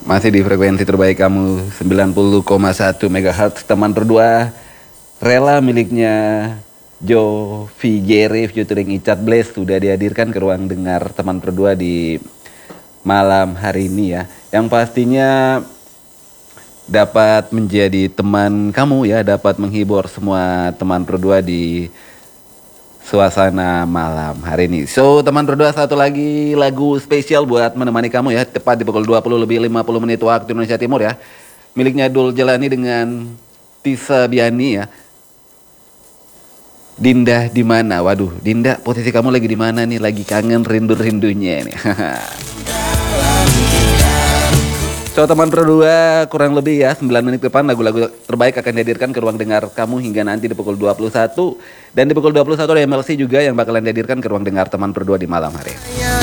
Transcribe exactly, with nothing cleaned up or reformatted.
Masih di frekuensi terbaik kamu sembilan puluh koma satu megahertz. Teman berdua Rela miliknya Joe V. Jerry featuring Icat Blaze sudah dihadirkan ke ruang dengar teman berdua di malam hari ini ya. Yang pastinya dapat menjadi teman kamu ya, dapat menghibur semua teman berdua di suasana malam hari ini. So teman berdua, satu lagi lagu spesial buat menemani kamu ya, tepat di pukul dua puluh lebih lima puluh menit waktu Indonesia Timur ya. Miliknya Dul Jalani dengan Tisa Biani ya. Dinda di mana? Waduh, Dinda, posisi kamu lagi di mana nih? Lagi kangen rindu-rindunya nih. So teman berdua, kurang lebih ya sembilan menit ke depan lagu-lagu terbaik akan dihadirkan ke ruang dengar kamu hingga nanti di pukul dua puluh satu. Dan di pukul dua puluh satu ada M L C juga yang bakalan dihadirkan ke ruang dengar teman berdua di malam hari.